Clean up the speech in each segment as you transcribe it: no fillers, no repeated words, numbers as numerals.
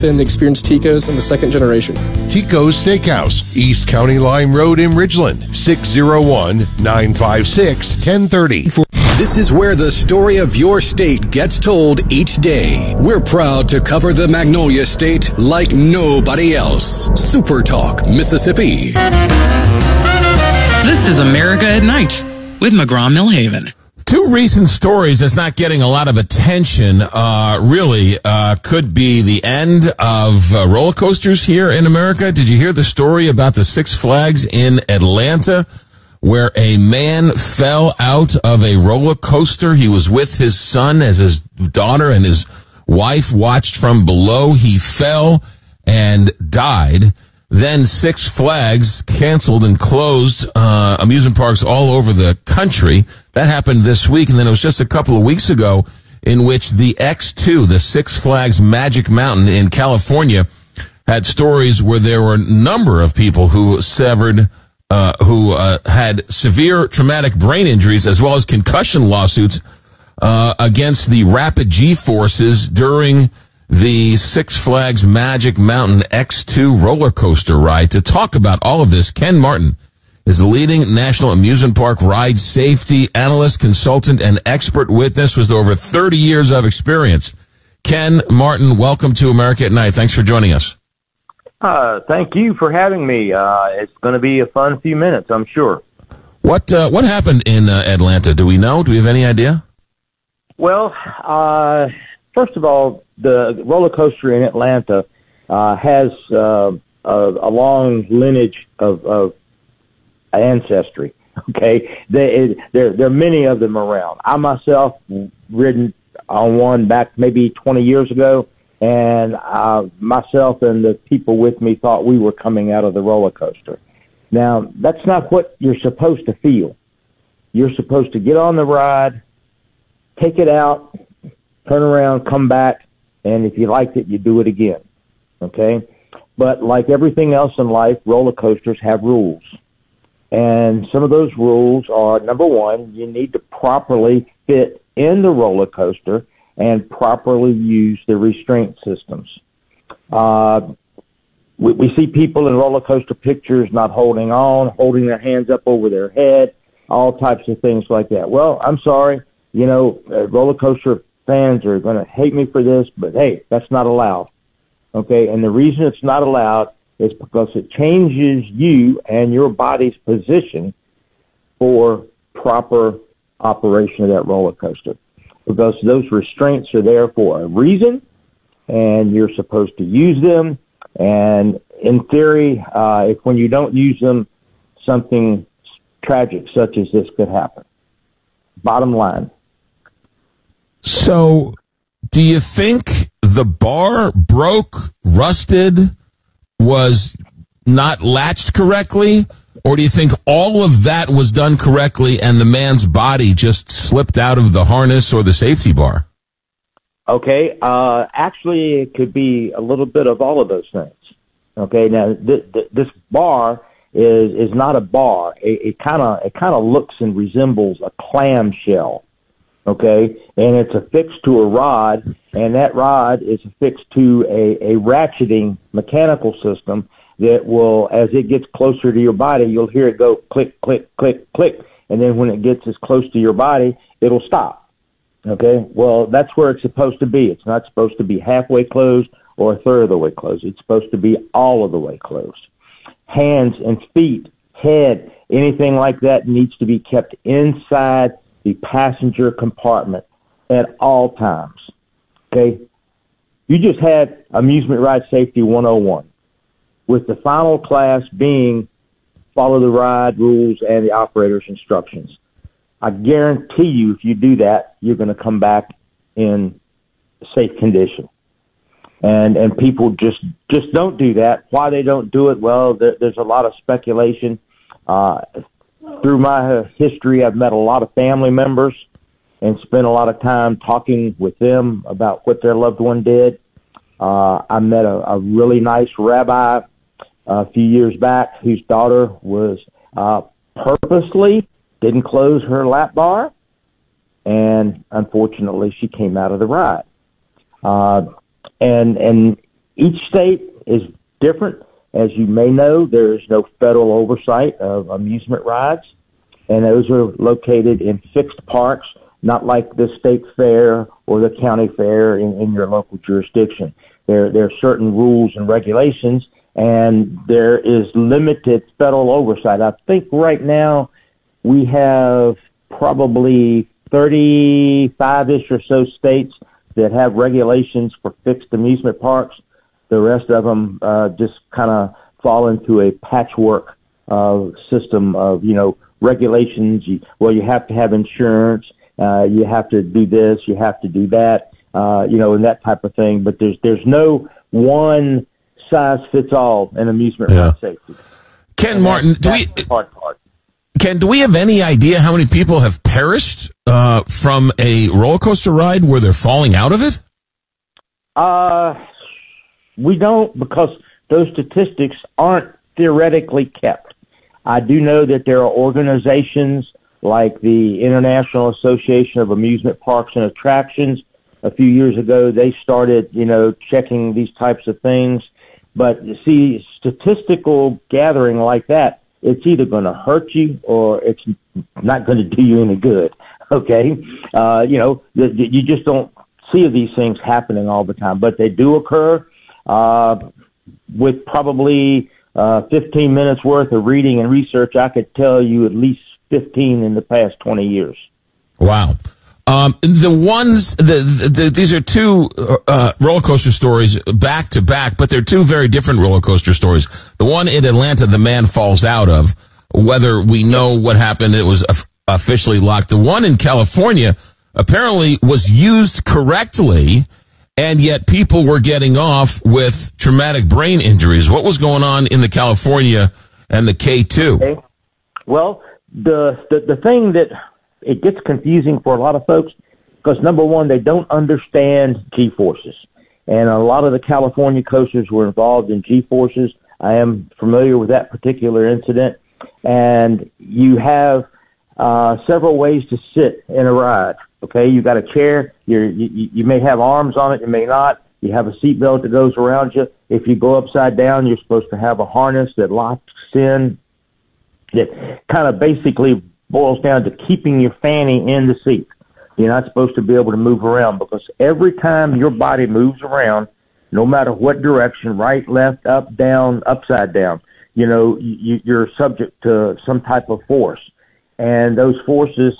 and experience Tico's in the second generation. Tico's Steakhouse, East County Line Road in Ridgeland, 601-956-1030. This is where the story of your state gets told each day. We're proud to cover the Magnolia State like nobody else. Super Talk, Mississippi. This is America at Night with McGraw-Millhaven. Two recent stories that's not getting a lot of attention really could be the end of roller coasters here in America. Did you hear the story about the Six Flags in Atlanta where a man fell out of a roller coaster? He was with his son as his daughter and his wife watched from below. He fell and died. Then Six Flags canceled and closed amusement parks all over the country. That happened this week, and then it was just a couple of weeks ago in which the X2, the Six Flags Magic Mountain in California, had stories where there were a number of people who had severe traumatic brain injuries as well as concussion lawsuits against the rapid G-forces during the Six Flags Magic Mountain X2 roller coaster ride. To talk about all of this, Ken Martin is the leading national amusement park ride safety analyst, consultant, and expert witness with over 30 years of experience. Ken Martin, welcome to America at Night. Thanks for joining us. Thank you for having me. It's going to be a fun few minutes, I'm sure. What happened in Atlanta? Do we know? Do we have any idea? Well, first of all, the roller coaster in Atlanta has a long lineage of ancestry. Okay, there are many of them around. I myself ridden on one back maybe 20 years ago, and myself and the people with me thought we were coming out of the roller coaster. Now, that's not what you're supposed to feel. You're supposed to get on the ride, take it out, turn around, come back, and if you liked it, you do it again, okay? But like everything else in life, roller coasters have rules. And some of those rules are, number one, you need to properly fit in the roller coaster and properly use the restraint systems. We see people in roller coaster pictures not holding on, holding their hands up over their head, all types of things like that. Well, I'm sorry, roller coaster fans are going to hate me for this, but hey, that's not allowed. Okay, and the reason it's not allowed is because it changes you and your body's position for proper operation of that roller coaster. Because those restraints are there for a reason, and you're supposed to use them. And in theory, if when you don't use them, something tragic such as this could happen. Bottom line. So, do you think the bar broke, rusted, was not latched correctly? Or do you think all of that was done correctly and the man's body just slipped out of the harness or the safety bar? Okay, actually, it could be a little bit of all of those things. Okay, now this bar is not a bar. It kind of looks and resembles a clamshell. Okay, and it's affixed to a rod, and that rod is affixed to a ratcheting mechanical system that will, as it gets closer to your body, you'll hear it go click, click, click, click, and then when it gets as close to your body, it'll stop. Okay, well, that's where it's supposed to be. It's not supposed to be halfway closed or a third of the way closed. It's supposed to be all of the way closed. Hands and feet, head, anything like that needs to be kept inside the passenger compartment at all times. Okay, you just had Amusement Ride Safety 101. With the final class being follow the ride rules and the operator's instructions. I guarantee you if you do that, you're going to come back in safe condition. And people just don't do that. Why they don't do it? Well, there's a lot of speculation. Through my history, I've met a lot of family members and spent a lot of time talking with them about what their loved one did. I met a really nice rabbi a few years back whose daughter was purposely didn't close her lap bar, and unfortunately she came out of the ride. And Each state is different. As you may know, there is no federal oversight of amusement rides, and those are located in fixed parks, not like the state fair or the county fair in your local jurisdiction. There are certain rules and regulations, and there is limited federal oversight. I think right now we have probably 35-ish or so states that have regulations for fixed amusement parks. The rest of them just kind of fall into a patchwork system of, regulations. You have to have insurance. You have to do this. You have to do that. And that type of thing. But there's no one size fits all in amusement ride safety. Ken Martin, do we have any idea how many people have perished from a roller coaster ride where they're falling out of it? We don't, because those statistics aren't theoretically kept. I do know that there are organizations like the International Association of Amusement Parks and Attractions. A few years ago, they started, checking these types of things. But you see, statistical gathering like that, it's either going to hurt you or it's not going to do you any good. Okay? You just don't see these things happening all the time, but they do occur. With probably 15 minutes worth of reading and research, I could tell you at least 15 in the past 20 years. Wow. These are two roller coaster stories back to back, but they're two very different roller coaster stories. The one in Atlanta, the man falls out of. Whether we know what happened, it was officially locked. The one in California apparently was used correctly, and yet people were getting off with traumatic brain injuries. What was going on in the California and the K2? Okay. Well, the thing that it gets confusing for a lot of folks, because number one, they don't understand G-forces. And a lot of the California coasters were involved in G-forces. I am familiar with that particular incident. And you have several ways to sit in a ride. Okay, you got a chair. You may have arms on it, you may not. You have a seatbelt that goes around you. If you go upside down, you're supposed to have a harness that locks in. That kind of basically boils down to keeping your fanny in the seat. You're not supposed to be able to move around, because every time your body moves around, no matter what direction, right, left, up, down, upside down, you're subject to some type of force. And those forces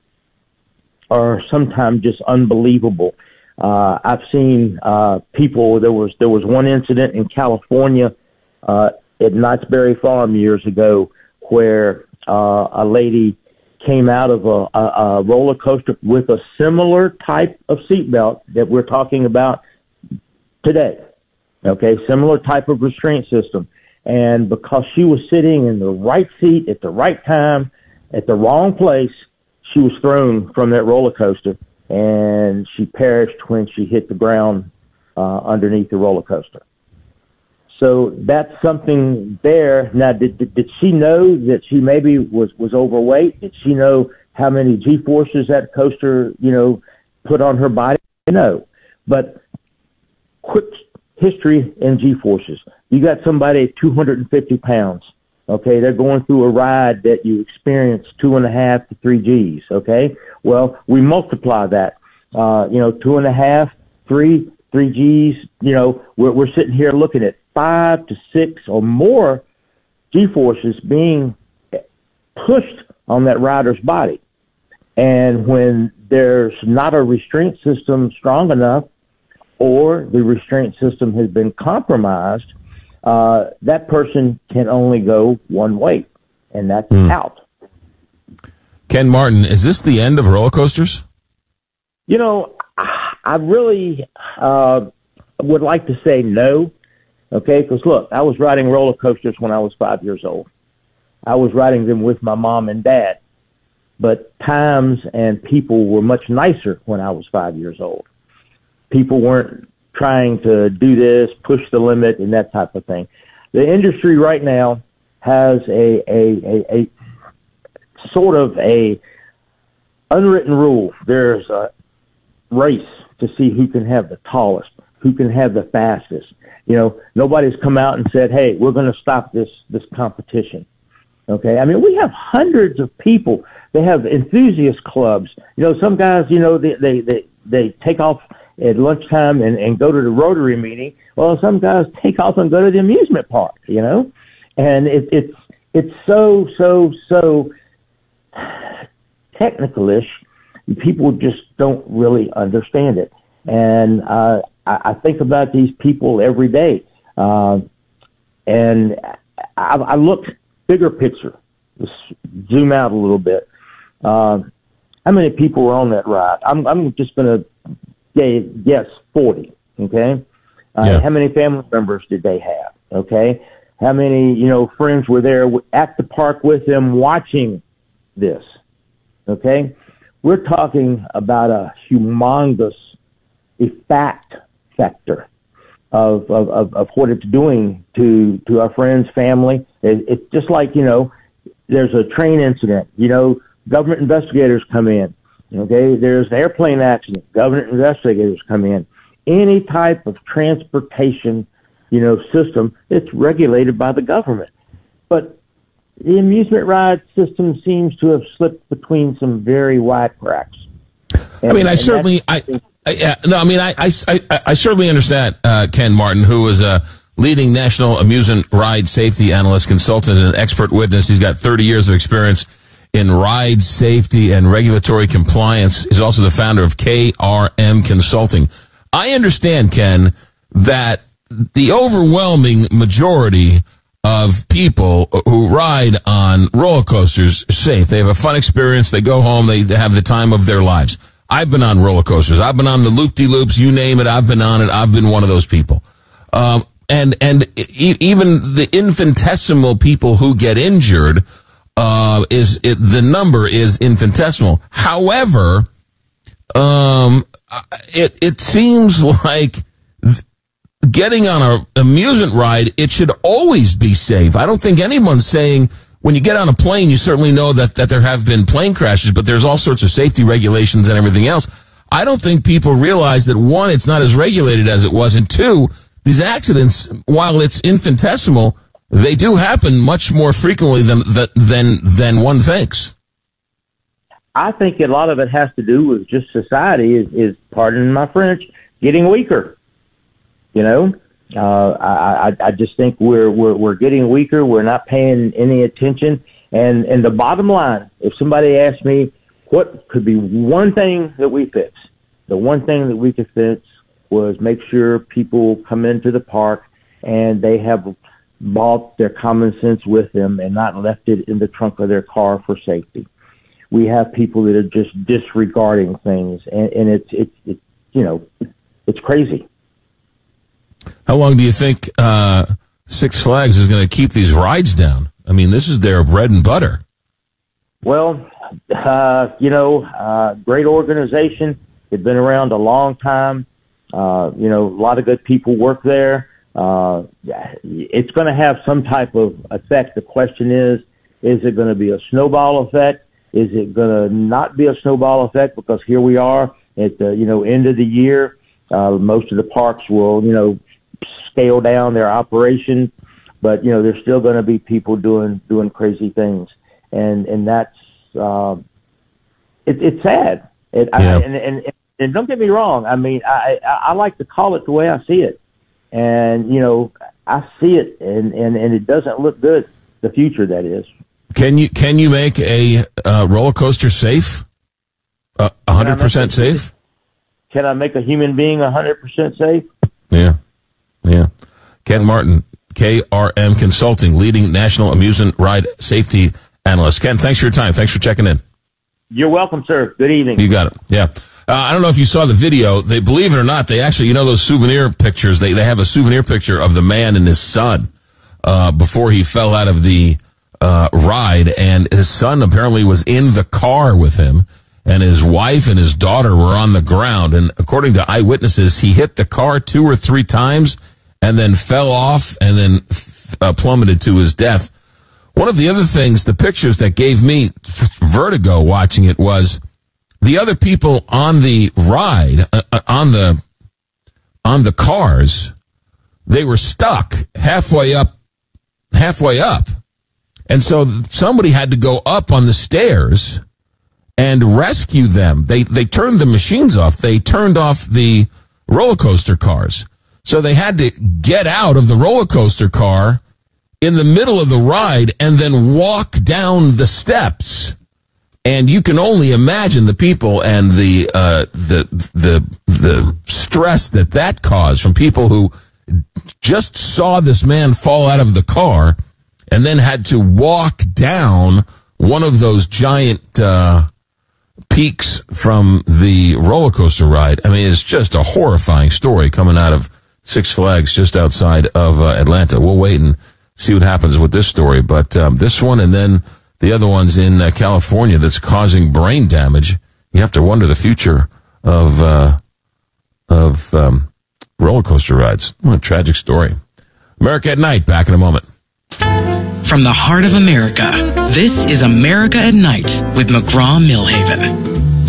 are sometimes just unbelievable. I've seen people. There was one incident in California at Knott's Berry Farm years ago where a lady came out of a roller coaster with a similar type of seatbelt that we're talking about today. Okay, similar type of restraint system. And because she was sitting in the right seat at the right time, at the wrong place, she was thrown from that roller coaster, and she perished when she hit the ground underneath the roller coaster. So that's something there. Now, did she know that she maybe was overweight? Did she know how many G-forces that coaster, put on her body? No. But quick history in G-forces. You got somebody at 250 pounds. Okay, they're going through a ride that you experience 2.5 to 3 Gs. Okay, well, we multiply that. 2.5, 3 Gs. We're sitting here looking at 5 to 6 or more G-forces being pushed on that rider's body. And when there's not a restraint system strong enough, or the restraint system has been compromised, that person can only go one way, and that's out. Ken Martin, is this the end of roller coasters? I really would like to say no, okay? Because, look, I was riding roller coasters when I was 5 years old. I was riding them with my mom and dad. But times and people were much nicer when I was 5 years old. People weren't trying to do this, push the limit, and that type of thing. The industry right now has a sort of a unwritten rule. There's a race to see who can have the tallest, who can have the fastest. You know, nobody's come out and said, hey, we're going to stop this competition. Okay. I mean, we have hundreds of people. They have enthusiast clubs. You know, some guys, you know, they take off at lunchtime and go to the Rotary meeting. Well, some guys take off and go to the amusement park, you know, and it's so technical-ish. People just don't really understand it. And I think about these people every day. And I look bigger picture. Let's zoom out a little bit. How many people were on that ride? I'm just going to guess 40. Okay. How many family members did they have? Okay. How many, you know, friends were there at the park with them watching this? Okay. We're talking about a humongous effect factor of what it's doing to our friends, family. It's just like, you know, there's a train incident, you know, government investigators come in. Okay. There's an airplane accident. Government investigators come in. Any type of transportation, you know, system, it's regulated by the government. But the amusement ride system seems to have slipped between some very wide cracks. And, I mean, I certainly understand Ken Martin, who is a leading national amusement ride safety analyst, consultant, and an expert witness. He's got 30 years of experience in ride safety and regulatory compliance. He's also the founder of KRM Consulting. I understand, Ken, that the overwhelming majority of people who ride on roller coasters are safe. They have a fun experience. They go home. They have the time of their lives. I've been on roller coasters. I've been on the loop-de-loops. You name it. I've been on it. I've been one of those people. And even the infinitesimal people who get injured, the number is infinitesimal. However, it seems like getting on an amusement ride, it should always be safe. I don't think anyone's saying when you get on a plane, you certainly know that there have been plane crashes, but there's all sorts of safety regulations and everything else. I don't think people realize that, one, it's not as regulated as it was, and two, these accidents, while it's infinitesimal, they do happen much more frequently than one thinks. I think a lot of it has to do with just society is pardon my French, getting weaker. You know, I just think we're getting weaker. We're not paying any attention. And the bottom line, if somebody asked me what could be one thing that we fix, the one thing that we could fix was make sure people come into the park and they have brought their common sense with them and not left it in the trunk of their car for safety. We have people that are just disregarding things, and it's you know, it's crazy. How long do you think Six Flags is going to keep these rides down? I mean, this is their bread and butter. Well, you know, great organization. They've been around a long time. You know, a lot of good people work there. It's going to have some type of effect. The question is it going to be a snowball effect? Is it going to not be a snowball effect? Because here we are at the, you know, end of the year. Most of the parks will, you know, scale down their operation, but, you know, there's still going to be people doing crazy things. And that's, it's sad. And don't get me wrong. I mean, I like to call it the way I see it. And, you know, I see it and it doesn't look good. The future, that is. Can you make a roller coaster safe? 100% safe? Can I make a human being 100% safe? Yeah. Ken Martin, KRM Consulting, leading national amusement ride safety analyst. Ken, thanks for your time. Thanks for checking in. You're welcome, sir. Good evening. You got it. Yeah. I don't know if you saw the video. They, believe it or not, they actually, you know, those souvenir pictures, they have a souvenir picture of the man and his son, before he fell out of the, ride. And his son apparently was in the car with him, and his wife and his daughter were on the ground. And according to eyewitnesses, he hit the car 2 or 3 times and then fell off and then plummeted to his death. One of the other things, the pictures that gave me vertigo watching it was the other people on the ride, on on the cars, they were stuck halfway up. And so somebody had to go up on the stairs and rescue them. They turned the machines off. They turned off the roller coaster cars. So they had to get out of the roller coaster car in the middle of the ride and then walk down the steps. And you can only imagine the people and the stress that caused from people who just saw this man fall out of the car and then had to walk down one of those giant peaks from the roller coaster ride. I mean, it's just a horrifying story coming out of Six Flags just outside of Atlanta. We'll wait and see what happens with this story. But this one and then the other one's in California that's causing brain damage. You have to wonder the future of roller coaster rides. What a tragic story. America at Night, back in a moment. From the heart of America, this is America at Night with McGraw-Milhaven.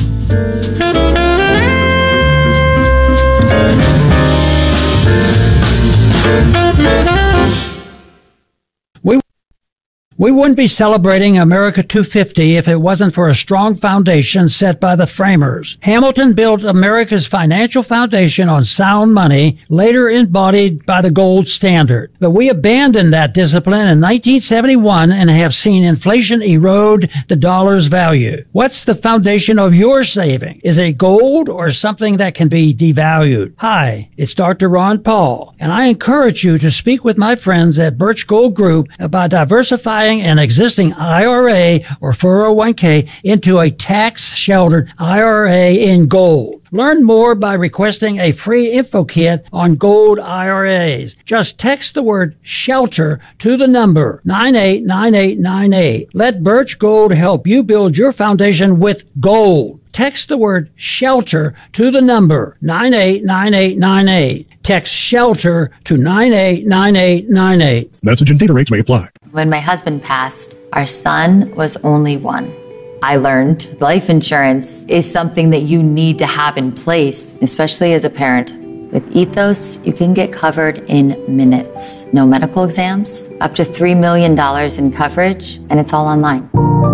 We wouldn't be celebrating America 250 if it wasn't for a strong foundation set by the framers. Hamilton built America's financial foundation on sound money, later embodied by the gold standard. But we abandoned that discipline in 1971 and have seen inflation erode the dollar's value. What's the foundation of your saving? Is it gold or something that can be devalued? Hi, it's Dr. Ron Paul, and I encourage you to speak with my friends at Birch Gold Group about diversifying an existing IRA or 401k into a tax-sheltered IRA in gold. Learn more by requesting a free info kit on gold IRAs. Just text the word SHELTER to the number 989898. Let Birch Gold help you build your foundation with gold. Text the word SHELTER to the number 989898. Text SHELTER to 989898. Message and data rates may apply. When my husband passed, our son was only one. I learned life insurance is something that you need to have in place, especially as a parent. With Ethos, you can get covered in minutes. No medical exams, up to $3 million in coverage, and it's all online.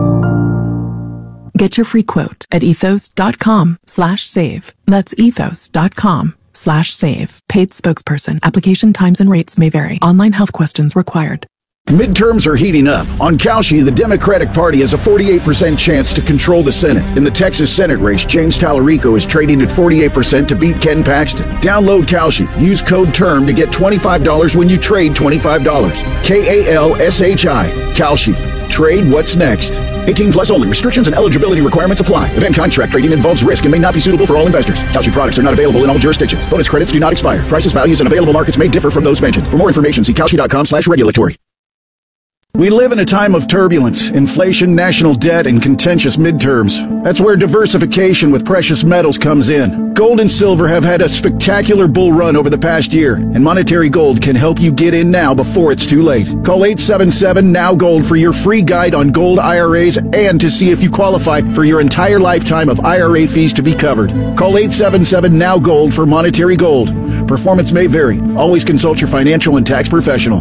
Get your free quote at ethos.com/save. That's ethos.com/save. Paid spokesperson. Application times and rates may vary. Online health questions required. Midterms are heating up. On Kalshi, the Democratic Party has a 48% chance to control the Senate. In the Texas Senate race, James Tallarico is trading at 48% to beat Ken Paxton. Download Kalshi. Use code TERM to get $25 when you trade $25. KALSHI. Kalshi. Trade what's next. 18 plus only. Restrictions and eligibility requirements apply. Event contract trading involves risk and may not be suitable for all investors. Kalshi products are not available in all jurisdictions. Bonus credits do not expire. Prices, values, and available markets may differ from those mentioned. For more information, see Kalshi.com/regulatory. We live in a time of turbulence, inflation, national debt, and contentious midterms. That's where diversification with precious metals comes in. Gold and silver have had a spectacular bull run over the past year, and Monetary Gold can help you get in now before it's too late. Call 877-NOW-GOLD for your free guide on gold IRAs and to see if you qualify for your entire lifetime of IRA fees to be covered. Call 877-NOW-GOLD for Monetary Gold. Performance may vary. Always consult your financial and tax professional.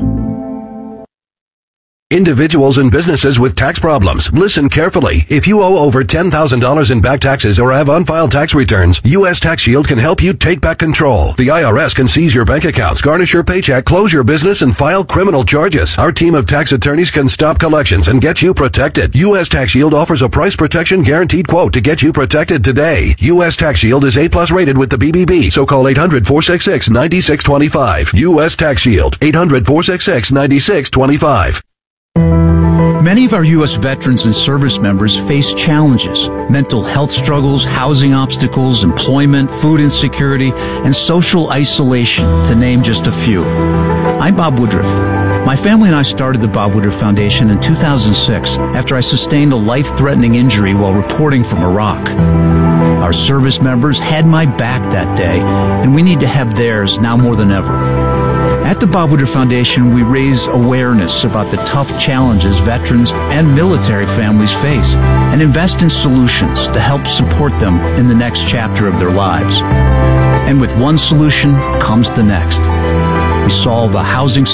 Individuals and businesses with tax problems, listen carefully. If you owe over $10,000 in back taxes or have unfiled tax returns, U.S. Tax Shield can help you take back control. The IRS can seize your bank accounts, garnish your paycheck, close your business, and file criminal charges. Our team of tax attorneys can stop collections and get you protected. U.S. Tax Shield offers a price protection guaranteed quote to get you protected today. U.S. Tax Shield is A+ rated with the BBB, so call 800-466-9625. U.S. Tax Shield, 800-466-9625. Many of our U.S. veterans and service members face challenges, mental health struggles, housing obstacles, employment, food insecurity, and social isolation, to name just a few. I'm Bob Woodruff. My family and I started the Bob Woodruff Foundation in 2006 after I sustained a life-threatening injury while reporting from Iraq. Our service members had my back that day, and we need to have theirs now more than ever. At the Bob Woodruff Foundation, we raise awareness about the tough challenges veterans and military families face and invest in solutions to help support them in the next chapter of their lives. And with one solution comes the next. We solve a housing